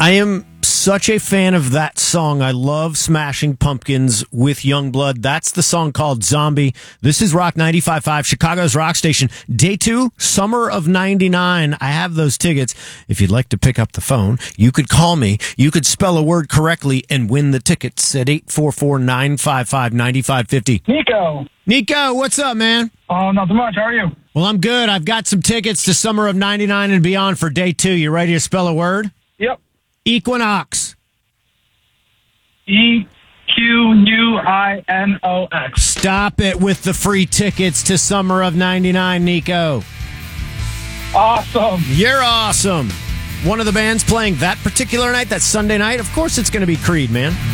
I am such a fan of that song. I love Smashing Pumpkins with Youngblood. That's the song called Zombie. This is Rock 95.5, Chicago's rock station. Day 2, summer of 99. I have those tickets. If you'd like to pick up the phone, you could call me. You could spell a word correctly and win the tickets at 844-955-9550. Nico, what's up, man? Oh, nothing much. How are you? Well, I'm good. I've got some tickets to summer of 99 and beyond for day 2. You ready to spell a word? Yep. Equinox. EQUINOX. Stop it with the free tickets to summer of 99, Nico. Awesome. You're awesome. One of the bands playing that particular night, that Sunday night, of course it's going to be Creed, man.